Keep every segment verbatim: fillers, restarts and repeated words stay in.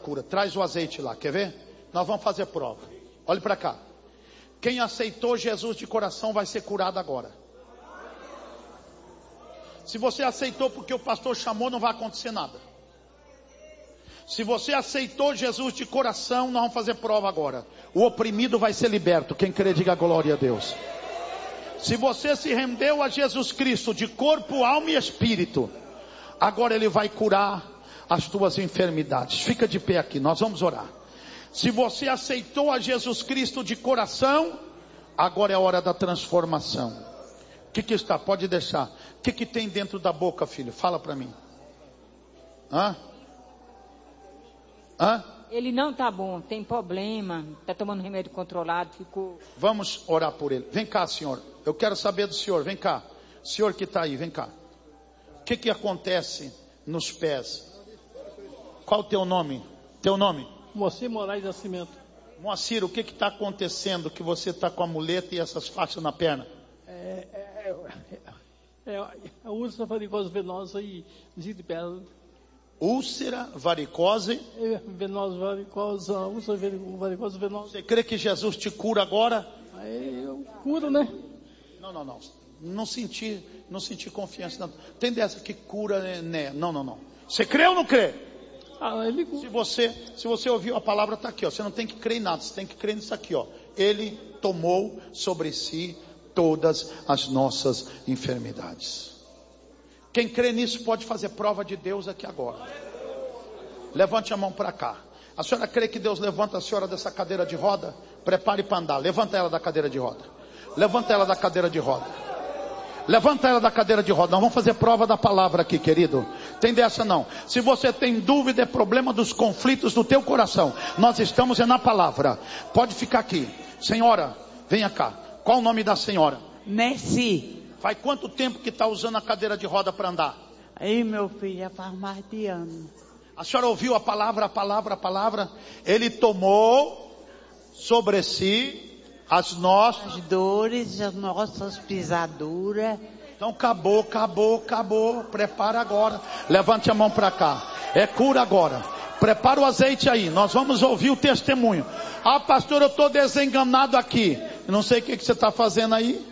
cura. Traz o azeite lá, quer ver? Nós vamos fazer prova. Olhe para cá. Quem aceitou Jesus de coração vai ser curado agora. Se você aceitou porque o pastor chamou, não vai acontecer nada. Se você aceitou Jesus de coração, nós vamos fazer prova agora. O oprimido vai ser liberto. Quem crê, diga glória a Deus. Se você se rendeu a Jesus Cristo de corpo, alma e espírito, agora Ele vai curar as tuas enfermidades. Fica de pé aqui, nós vamos orar. Se você aceitou a Jesus Cristo de coração, agora é a hora da transformação. O que que está? Pode deixar. O que que tem dentro da boca, filho? Fala para mim. Hã? Hã? Ele não está bom, tem problema, está tomando remédio controlado, ficou... Vamos orar por ele. Vem cá, senhor. Eu quero saber do senhor. Vem cá. Senhor que está aí, vem cá. O que que acontece nos pés? Qual o teu nome? Teu nome? Moacir Moraes Nascimento. Moacir, o que que está acontecendo que você está com a muleta e essas faixas na perna? É, é, é, é a úlcera varicose venosa e desvio de perna. Úlcera, varicose. É, venosa, varicose, úlcera, varicose venosa. Você crê que Jesus te cura agora? Aí eu curo, né? Não, não, não. Não senti, não senti confiança. Não. Tem dessa que cura, né? Não, não, não. Você crê ou não crê? Ah, ele cura. Se você, se você ouviu a palavra, está aqui, ó. Você não tem que crer em nada, você tem que crer nisso aqui, ó. Ele tomou sobre si todas as nossas enfermidades. Quem crê nisso pode fazer prova de Deus aqui agora. Levante a mão para cá. A senhora crê que Deus levanta a senhora dessa cadeira de roda? Prepare para andar. Levanta ela da cadeira de roda. Levanta ela da cadeira de roda. Levanta ela da cadeira de roda. Nós vamos fazer prova da palavra aqui, querido. Tem dessa não. Se você tem dúvida, é problema dos conflitos do teu coração. Nós estamos é na palavra. Pode ficar aqui. Senhora, venha cá. Qual o nome da senhora? Merci. Faz quanto tempo que está usando a cadeira de roda para andar? Aí, meu filho, já faz mais de ano. A senhora ouviu a palavra, a palavra, a palavra? Ele tomou sobre si as nossas As dores, as nossas pisaduras. Então acabou, acabou, acabou. Prepara agora. Levante a mão para cá. É cura agora. Prepara o azeite aí. Nós vamos ouvir o testemunho. Ah, pastor, eu estou desenganado aqui. Não sei o que, que você está fazendo aí.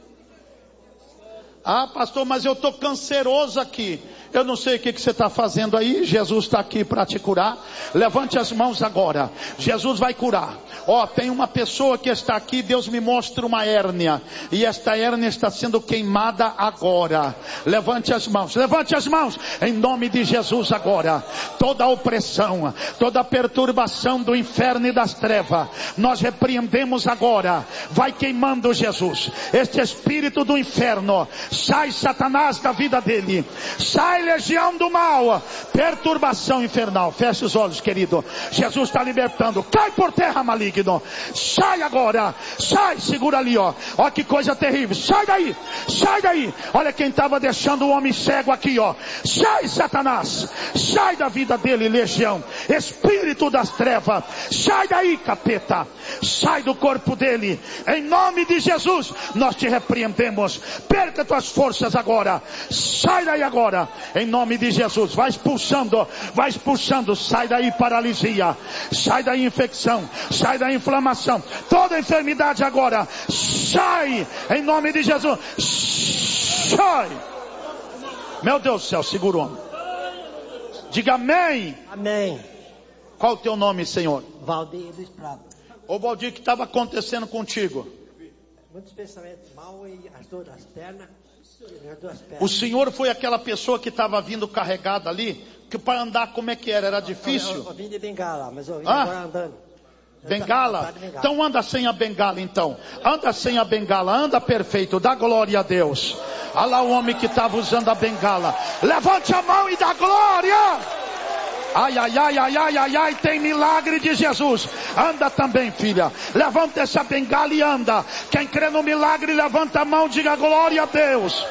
Ah, pastor, mas eu estou canceroso aqui. Eu não sei o que, que você está fazendo aí. Jesus está aqui para te curar. Levante as mãos agora. Jesus vai curar. Ó, oh, tem uma pessoa que está aqui. Deus me mostra uma hérnia. E esta hérnia está sendo queimada agora. Levante as mãos. Levante as mãos. Em nome de Jesus agora. Toda opressão, toda perturbação do inferno e das trevas, nós repreendemos agora. Vai queimando, Jesus. Este espírito do inferno. Sai, Satanás, da vida dele. Sai, legião do mal, perturbação infernal. Feche os olhos, querido. Jesus está libertando. Cai por terra, maligno. Sai agora. Sai, segura ali, ó. Ó que coisa terrível. Sai daí. Sai daí. Olha quem estava deixando o homem cego aqui, ó. Sai, Satanás. Sai da vida dele, legião. Espírito das trevas. Sai daí, capeta. Sai do corpo dele. Em nome de Jesus, nós te repreendemos. Perca tuas forças agora. Sai daí agora. Em nome de Jesus, vai expulsando, vai expulsando, sai daí paralisia, sai daí infecção, sai daí inflamação, toda enfermidade agora, sai, em nome de Jesus, sai. Meu Deus do céu, segura o homem. Diga amém. Amém. Qual o teu nome, Senhor? Valdir Luiz Prado. Ô Valdir, o que estava acontecendo contigo? Muitos pensamentos mal e as dores das pernas. O senhor foi aquela pessoa que estava vindo carregada ali, que para andar como é que era? Era difícil? Eu, eu, eu vim de bengala, mas eu vim ah? agora andando. Bengala? Então anda sem a bengala então. Anda sem a bengala, anda perfeito, dá glória a Deus. Olha lá o homem que estava usando a bengala. Levante a mão e dá glória. Ai, ai, ai, ai, ai, ai, ai, tem milagre de Jesus. Anda também, filha. Levanta essa bengala e anda. Quem crê no milagre, levanta a mão e diga glória a Deus.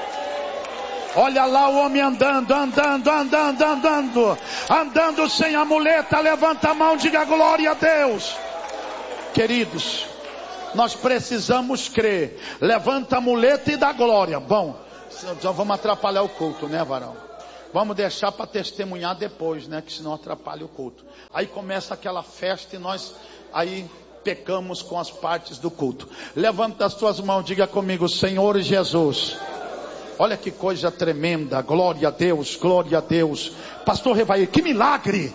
Olha lá o homem andando, andando, andando, andando. Andando sem a muleta, levanta a mão e diga glória a Deus. Queridos, nós precisamos crer. Levanta a muleta e dá glória. Bom, já vamos atrapalhar o culto, né, varão? Vamos deixar para testemunhar depois, né? Que senão atrapalha o culto. Aí começa aquela festa e nós aí pecamos com as partes do culto. Levanta as tuas mãos, diga comigo: Senhor Jesus. Olha que coisa tremenda. Glória a Deus, glória a Deus. Pastor Revair, que milagre.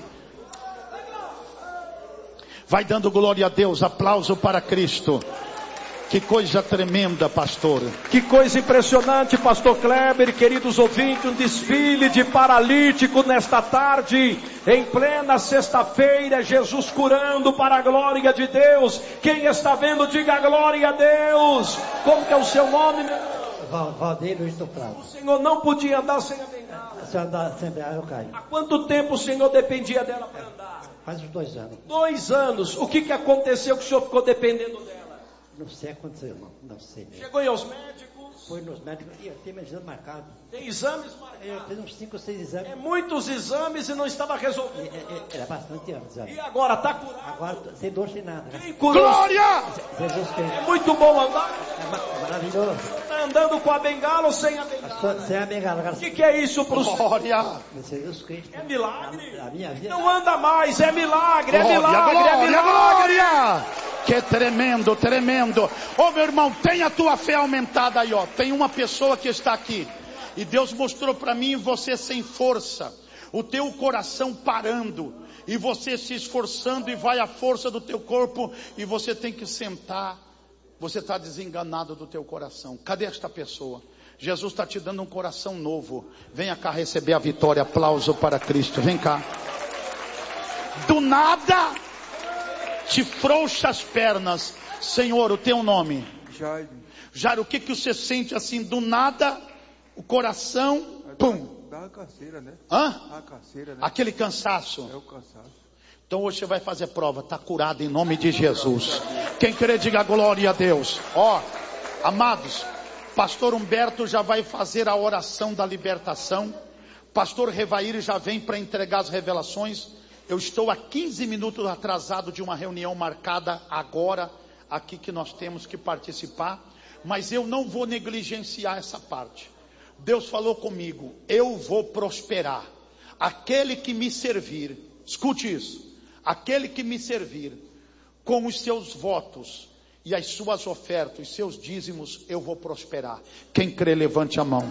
Vai dando glória a Deus, aplauso para Cristo. Que coisa tremenda, pastor. Que coisa impressionante, pastor Kleber, queridos ouvintes, um desfile de paralítico nesta tarde, em plena sexta-feira, Jesus curando para a glória de Deus. Quem está vendo, diga glória a Deus. Como que é o seu nome, meu irmão? Valdeir Luiz do Prado. O senhor não podia andar sem a bengala. Se eu andar sem bengala, eu caio. Há quanto tempo o senhor dependia dela para andar? Faz uns dois anos. Dois anos. O que que aconteceu que o senhor ficou dependendo dela? Não sei o que aconteceu, irmão. Não sei mesmo. Chegou aí aos médicos? Foi nos médicos. E eu tenho meu exame marcado. Tem exames marcados? Eu fiz uns cinco ou seis exames. É muitos exames e não estava resolvido. É, é, era bastante anos. Exame. E agora, está curado? Agora, sem dor, sem nada. Quem curou? Glória! Jesus fez. É muito bom andar. É ma- maravilhoso. Está andando com a bengala ou sem a bengala? Só- Sem a bengala. O que, que é isso para o senhor? Glória! Jesus Cristo. É milagre? A, a minha vida. Não anda mais, é milagre, é Glória, milagre, é glória, milagre. glória! Que tremendo, tremendo. Ô oh, meu irmão, tem a tua fé aumentada aí, ó. Tem uma pessoa que está aqui. E Deus mostrou para mim você sem força. O teu coração parando. E você se esforçando e vai a força do teu corpo. E você tem que sentar. Você está desenganado do teu coração. Cadê esta pessoa? Jesus está te dando um coração novo. Venha cá receber a vitória. Aplauso para Cristo. Vem cá. Do nada te frouxa as pernas. Senhor, o teu nome? Jairo. Jairo, o que que você sente assim do nada? O coração, pum. Dá a canseira, né? Hã? A canseira, né? Aquele cansaço. É o cansaço. Então hoje você vai fazer prova. Está curado em nome de Jesus. Quem crê, diga glória a Deus. Ó, amados, pastor Humberto já vai fazer a oração da libertação. Pastor Revair já vem para entregar as revelações. Eu estou a quinze minutos atrasado de uma reunião marcada agora, aqui que nós temos que participar, mas eu não vou negligenciar essa parte. Deus falou comigo: eu vou prosperar. Aquele que me servir, escute isso, aquele que me servir com os seus votos e as suas ofertas, os seus dízimos, eu vou prosperar. Quem crê, levante a mão.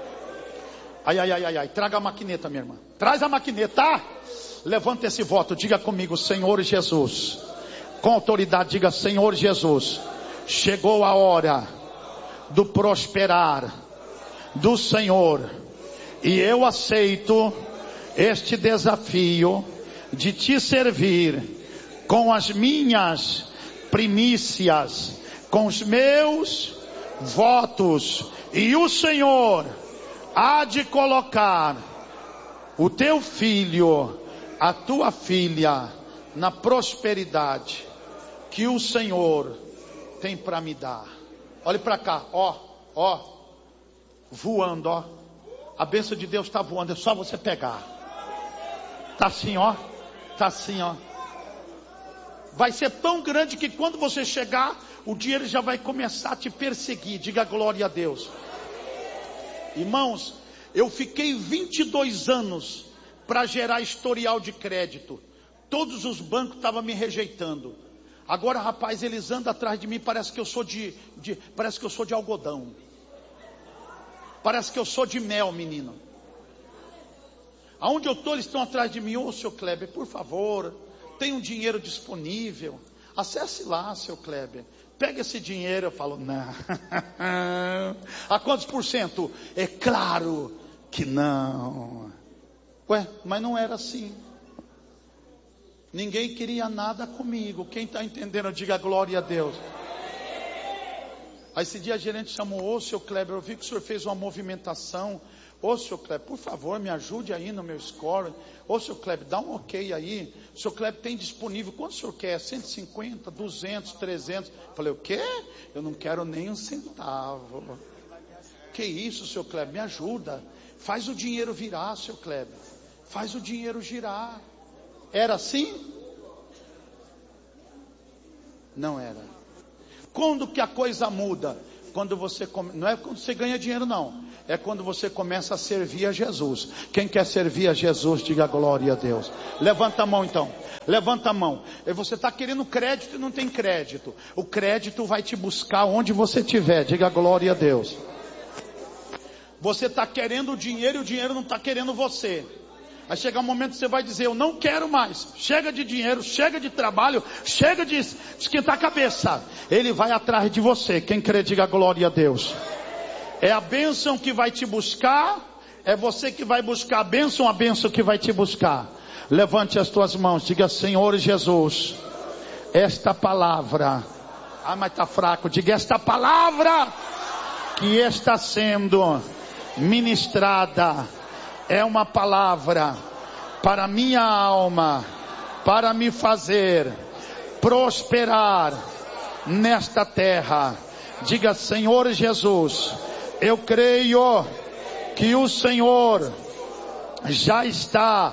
Ai, ai, ai, ai, ai, traga a maquineta, minha irmã. Traz a maquineta. Levanta esse voto, diga comigo: Senhor Jesus. Com autoridade, diga: Senhor Jesus, chegou a hora do prosperar do Senhor, e eu aceito este desafio de te servir com as minhas primícias, com os meus votos, e o Senhor há de colocar o teu filho, a tua filha, na prosperidade que o Senhor tem para me dar. Olhe para cá, ó, ó, voando, ó. A bênção de Deus está voando, é só você pegar. Tá assim, ó, tá assim, ó. Vai ser tão grande que quando você chegar, o dinheiro já vai começar a te perseguir. Diga glória a Deus. Irmãos, eu fiquei vinte e dois anos para gerar historial de crédito. Todos os bancos estavam me rejeitando. Agora, rapaz, eles andam atrás de mim, parece que eu sou de, de, parece que eu sou de algodão. Parece que eu sou de mel, menino. Aonde eu estou, eles estão atrás de mim. Ô, seu Kleber, por favor, tem um dinheiro disponível. Acesse lá, seu Kleber. Pega esse dinheiro. Eu falo, não. A quantos por cento? É claro que não. Ué, mas não era assim. Ninguém queria nada comigo. Quem está entendendo, diga glória a Deus. Aí esse dia a gerente chamou: ô, seu Kleber, eu vi que o senhor fez uma movimentação. Ô, seu Kleber, por favor, me ajude aí no meu score. Ô, seu Kleber, dá um ok aí. O seu Kleber tem disponível, quanto o senhor quer? cento e cinquenta, duzentos, trezentos. Falei, o quê? Eu não quero nem um centavo. Que isso, seu Kleber, me ajuda. Faz o dinheiro virar, seu Kleber. Faz o dinheiro girar. Era assim? Não era. Quando que a coisa muda? Quando você come... Não é quando você ganha dinheiro, não. É quando você começa a servir a Jesus. Quem quer servir a Jesus, diga glória a Deus. Levanta a mão então. Levanta a mão. E você está querendo crédito e não tem crédito. O crédito vai te buscar onde você estiver. Diga glória a Deus. Você está querendo o dinheiro e o dinheiro não está querendo você. Vai chegar um momento que você vai dizer, eu não quero mais. Chega de dinheiro, chega de trabalho, chega de esquentar a cabeça. Ele vai atrás de você. Quem crê, diga glória a Deus. É a bênção que vai te buscar. É você que vai buscar a bênção, a bênção que vai te buscar. Levante as tuas mãos, diga, Senhor Jesus, esta palavra, ah, mas está fraco, diga, esta palavra que está sendo ministrada, é uma palavra para minha alma, para me fazer prosperar nesta terra. Diga, Senhor Jesus, eu creio que o Senhor já está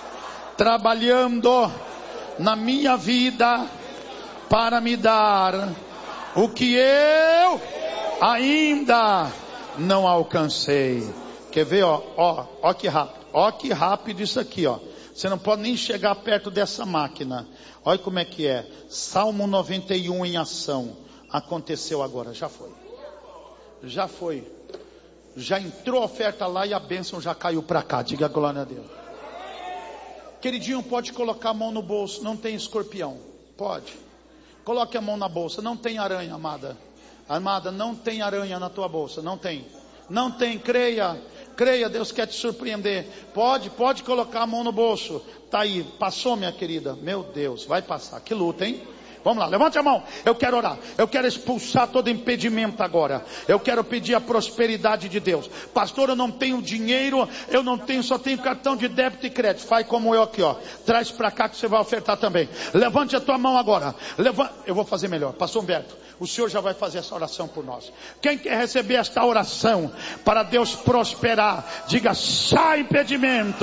trabalhando na minha vida para me dar o que eu ainda não alcancei. Quer ver, ó, ó, ó que rápido, ó que rápido isso aqui, ó. Você não pode nem chegar perto dessa máquina. Olha como é que é. Salmo noventa e um em ação. Aconteceu agora, já foi. Já foi. Já entrou a oferta lá e a bênção já caiu para cá. Diga glória a Deus. Queridinho, pode colocar a mão no bolso. Não tem escorpião. Pode. Coloque a mão na bolsa. Não tem aranha, amada. Amada, não tem aranha na tua bolsa. Não tem. Não tem, creia. Creia, Deus quer te surpreender. Pode, pode colocar a mão no bolso. Tá aí, passou, minha querida. Meu Deus, vai passar. Que luta, hein? Vamos lá, levante a mão. Eu quero orar. Eu quero expulsar todo impedimento agora. Eu quero pedir a prosperidade de Deus. Pastor, eu não tenho dinheiro. Eu não tenho, só tenho cartão de débito e crédito. Faz como eu aqui, ó. Traz pra cá que você vai ofertar também. Levante a tua mão agora. Levante. Eu vou fazer melhor. Pastor Humberto, o senhor já vai fazer essa oração por nós. Quem quer receber esta oração para Deus prosperar, diga, sai impedimento.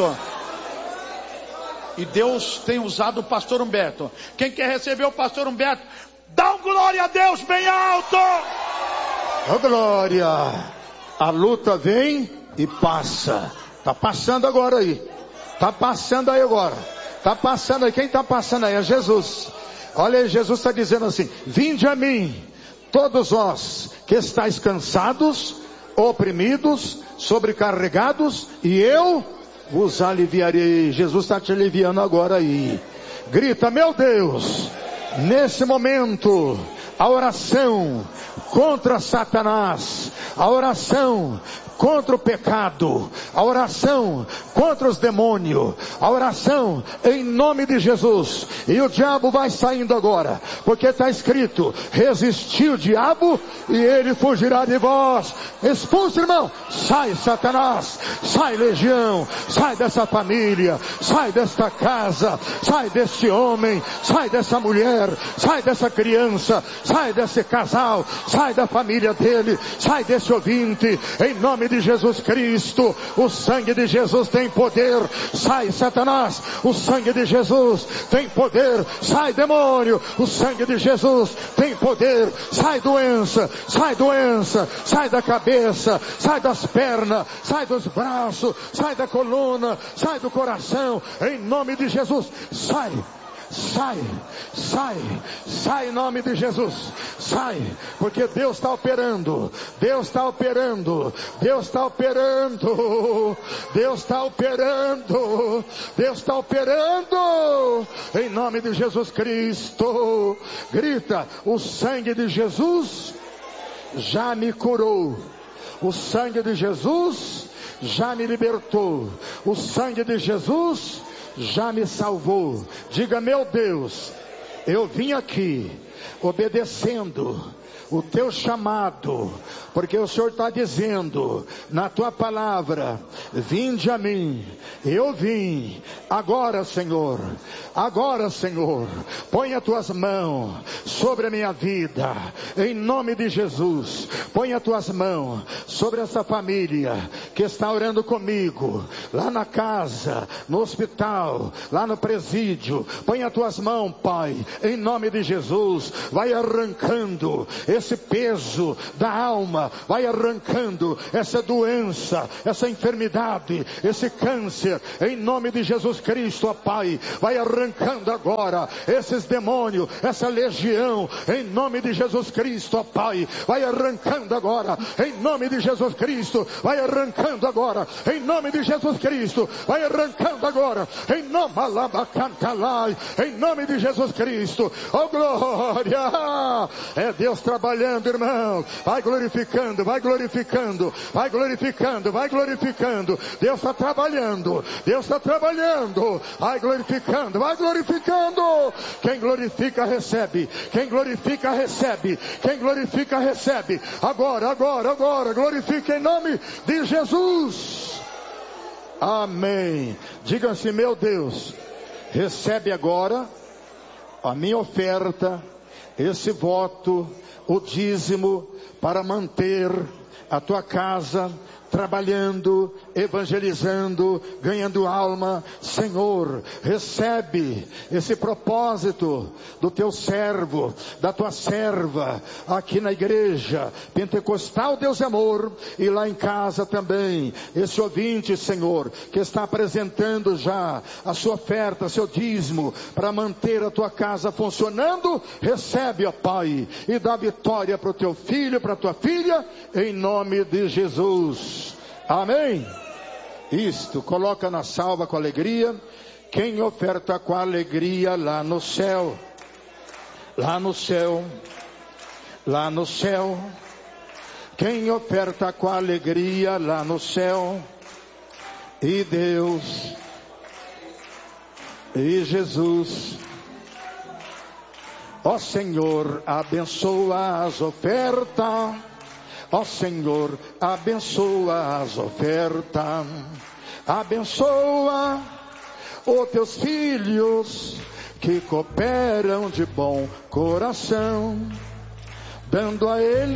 E Deus tem usado o pastor Humberto. Quem quer receber o pastor Humberto, dá um glória a Deus bem alto. Oh, glória. A luta vem e passa. Tá passando agora aí. Tá passando aí agora. Tá passando aí. Quem tá passando aí é Jesus. Olha aí, Jesus está dizendo assim, vinde a mim, todos vós que estáis cansados, oprimidos, sobrecarregados, e eu vos aliviarei. Jesus está te aliviando agora aí. Grita, meu Deus, nesse momento, a oração contra Satanás, a oração contra o pecado, a oração contra os demônios, a oração em nome de Jesus. E o diabo vai saindo agora, porque está escrito, resistir o diabo e ele fugirá de vós. Expulsa, irmão. Sai, Satanás, sai, legião, sai dessa família, sai desta casa, sai desse homem, sai dessa mulher, sai dessa criança, sai desse casal, sai da família dele, sai desse ouvinte, em nome de Jesus Cristo. O sangue de Jesus tem poder. Sai, Satanás, o sangue de Jesus tem poder. Sai, demônio, o sangue de Jesus tem poder. Sai, doença, sai, doença, sai da cabeça, sai das pernas, sai dos braços, sai da coluna, sai do coração, em nome de Jesus. Sai, sai, sai, sai em nome de Jesus. Sai, porque Deus está operando, Deus está operando, Deus está operando, Deus está operando, Deus está operando, em nome de Jesus Cristo. Grita, o sangue de Jesus já me curou, o sangue de Jesus já me libertou, o sangue de Jesus já me salvou. Diga, meu Deus, eu vim aqui obedecendo o teu chamado, porque o Senhor está dizendo na tua palavra, vinde a mim. Eu vim. Agora, Senhor, agora, Senhor, põe as tuas mãos sobre a minha vida, em nome de Jesus. Põe as tuas mãos sobre essa família que está orando comigo, lá na casa, no hospital, lá no presídio. Põe as tuas mãos, Pai, em nome de Jesus. Jesus, vai arrancando esse peso da alma, vai arrancando essa doença, essa enfermidade, esse câncer, em nome de Jesus Cristo, ó Pai, vai arrancando agora esses demônios, essa legião, em nome de Jesus Cristo, ó Pai, vai arrancando agora, em nome de Jesus Cristo, vai arrancando agora, em nome de Jesus Cristo, vai arrancando agora, em nome, em nome de Jesus Cristo, oh glória, é Deus trabalhando, irmão, vai glorificando, vai glorificando, vai glorificando, vai glorificando, Deus está trabalhando, Deus está trabalhando, vai glorificando, vai glorificando, quem glorifica recebe, quem glorifica recebe, quem glorifica recebe, agora, agora, agora, glorifica em nome de Jesus, amém. Diga assim: meu Deus, recebe agora a minha oferta, esse voto, o dízimo, para manter a tua casa trabalhando, evangelizando, ganhando alma. Senhor, recebe esse propósito do teu servo, da tua serva, aqui na igreja Pentecostal Deus é Amor, e lá em casa também, esse ouvinte, Senhor, que está apresentando já a sua oferta, seu dízimo, para manter a tua casa funcionando, recebe, ó Pai, e dá vitória para o teu filho, para a tua filha, em nome de Jesus. Amém? Isto, coloca na salva com alegria. Quem oferta com alegria lá no céu, lá no céu, lá no céu. Quem oferta com alegria lá no céu, e Deus, e Jesus, ó Senhor, abençoa as ofertas. Ó Senhor, abençoa as ofertas, abençoa os teus filhos que cooperam de bom coração, dando a ele